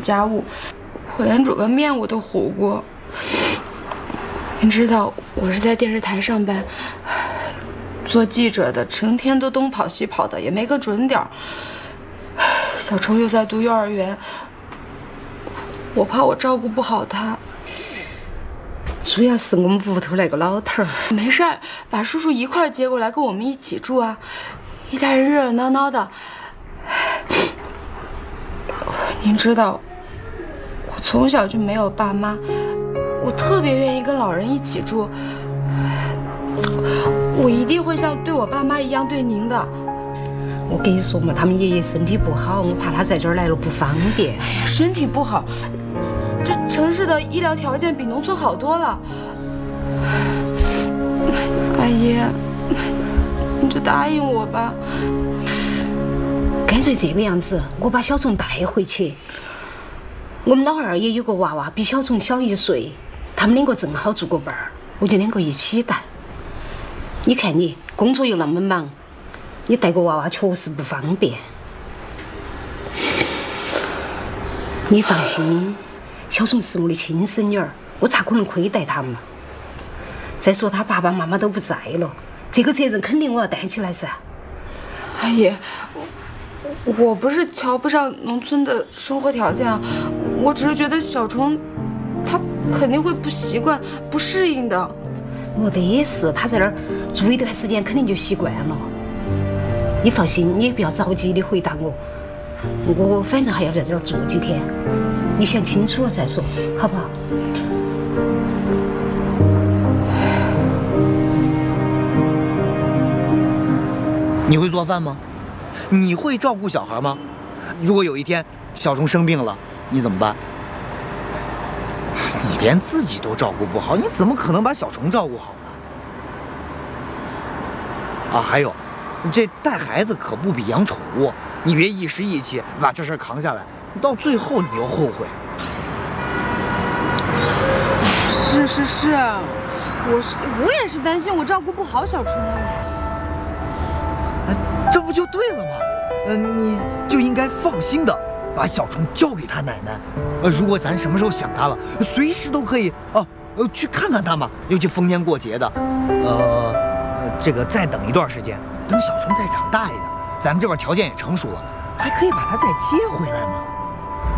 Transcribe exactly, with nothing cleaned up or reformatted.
家务，我连煮个面我都糊过。您知道我是在电视台上班，做记者的，成天都东跑西跑的，也没个准点儿。小虫又在读幼儿园，我怕我照顾不好他。 主要是我们屋头那个老头儿。 没事儿，把叔叔一块儿接过来跟我们一起住啊，一家人热热闹闹的。您知道，我从小就没有爸妈，我特别愿意跟老人一起住。我一定会像对我爸妈一样对您的。 我跟你说嘛，他们爷爷身体不好，我怕他在这儿来了不方便。 哎呀，身体不好，这城市的医疗条件比农村好多了。阿姨，你就答应我吧。 干脆这个样子，我把小虫带回去。我们老二也有个娃娃，比小虫小一岁，他们两个正好做个伴儿，我就两个一起带。你看你工作又那么忙，你带个娃娃确实不方便。你放心，小虫是我的亲生女儿，我咋可能亏待她嘛？再说她爸爸妈妈都不在了，这个责任肯定我要担起来噻。 阿姨，我我不是瞧不上农村的生活条件啊，我只是觉得小虫他肯定会不习惯、不适应的。 我的也是，他在那儿住一段时间肯定就习惯了。你放心，你也不要着急的回答我，我反正还要在这儿住几天，你想清楚了再说，好不好？ 你会做饭吗？你会照顾小孩吗？如果有一天小虫生病了，你怎么办？你连自己都照顾不好，你怎么可能把小虫照顾好呢？啊，还有，这带孩子可不比养宠物，你别一时意气把这事扛下来，到最后你又后悔。 是是是，我是我也是担心我照顾不好小虫啊。 这不就对了吗？嗯、呃，你就应该放心的把小虫交给他奶奶。呃，如果咱什么时候想他了，随时都可以啊，呃，去看看他嘛。尤其逢年过节的，呃，呃，这个再等一段时间，等小虫再长大一点，咱们这边条件也成熟了，还可以把他再接回来嘛。